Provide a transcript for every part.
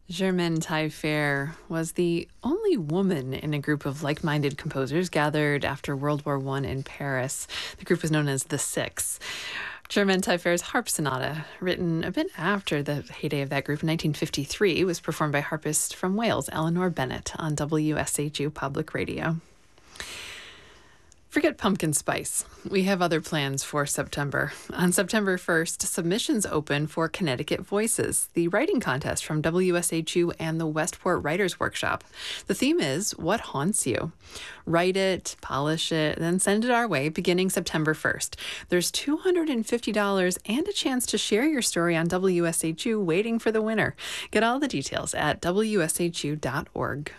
Germaine Taillefer was the only woman in a group of like-minded composers gathered after World War I in Paris. The group was known as the Six. Germaine Taillefer's Harp Sonata, written a bit after the heyday of that group in 1953, was performed by harpist from Wales, Eleanor Bennett, on WSHU Public Radio. Forget pumpkin spice. We have other plans for September. On September 1st, submissions open for Connecticut Voices, the writing contest from WSHU and the Westport Writers Workshop. The theme is What Haunts You? Write it, polish it, then send it our way beginning September 1st. There's $250 and a chance to share your story on WSHU waiting for the winner. Get all the details at wshu.org.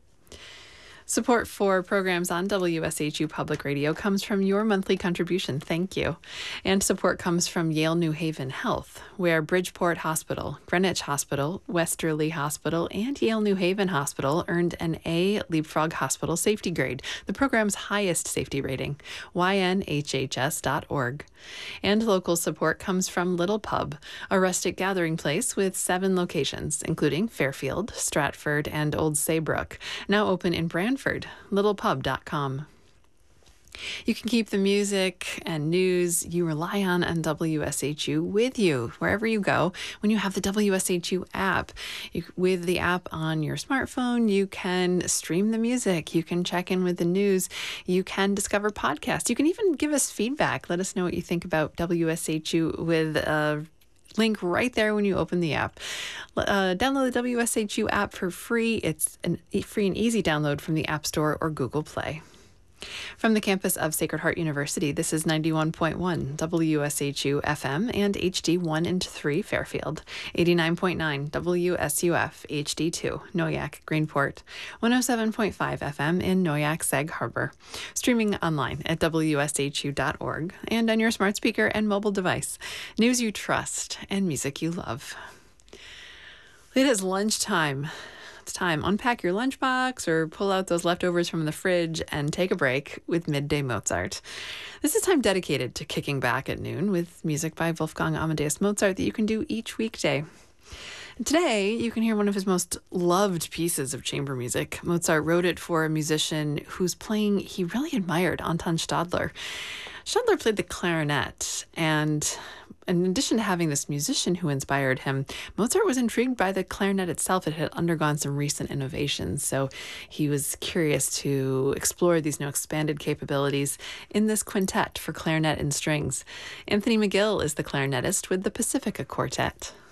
Support for programs on WSHU Public Radio comes from your monthly contribution. Thank you. And support comes from Yale New Haven Health, where Bridgeport Hospital, Greenwich Hospital, Westerly Hospital, and Yale New Haven Hospital earned an A Leapfrog Hospital safety grade, the program's highest safety rating, ynhhs.org. And local support comes from Little Pub, a rustic gathering place with 7 locations, including Fairfield, Stratford, and Old Saybrook, now open in Brantford, littlepub.com. You can keep the music and news you rely on WSHU with you wherever you go when you have the WSHU app. With the app on your smartphone, you can stream the music, you can check in with the news, you can discover podcasts, you can even give us feedback. Let us know what you think about WSHU with a link right there when you open the app. Download the WSHU app for free. It's a free and easy download from the App Store or Google Play. From the campus of Sacred Heart University, this is 91.1 WSHU FM and HD 1 and 3 Fairfield, 89.9 WSUF HD 2 Noyak Greenport, 107.5 FM in Noyak Sag Harbor, streaming online at wshu.org and on your smart speaker and mobile device. News you trust and music you love. It is lunchtime. It's time. Unpack your lunchbox or pull out those leftovers from the fridge and take a break with Midday Mozart. This is time dedicated to kicking back at noon with music by Wolfgang Amadeus Mozart that you can do each weekday. And today, you can hear one of his most loved pieces of chamber music. Mozart wrote it for a musician whose playing he really admired, Anton Stadler. Stadler played the clarinet, and in addition to having this musician who inspired him, Mozart was intrigued by the clarinet itself. It had undergone some recent innovations, so he was curious to explore these new expanded capabilities in this quintet for clarinet and strings. Anthony McGill is the clarinetist with the Pacifica Quartet.